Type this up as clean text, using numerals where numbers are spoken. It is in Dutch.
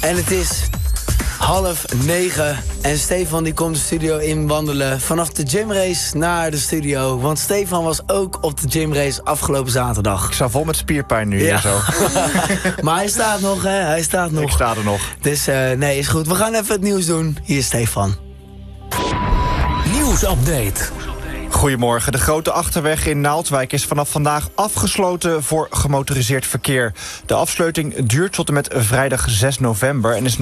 En het is 8:30 en Stefan die komt de studio inwandelen vanaf de gymrace naar de studio. Want Stefan was ook op de gymrace afgelopen zaterdag. Ik sta vol met spierpijn nu hier zo. Maar hij staat nog, hè? Hij staat nog. Ik sta er nog. Dus nee, is goed. We gaan even het nieuws doen. Hier is Stefan. Nieuwsupdate. Goedemorgen. De grote achterweg in Naaldwijk is vanaf vandaag afgesloten voor gemotoriseerd verkeer. De afsluiting duurt tot en met vrijdag 6 november en is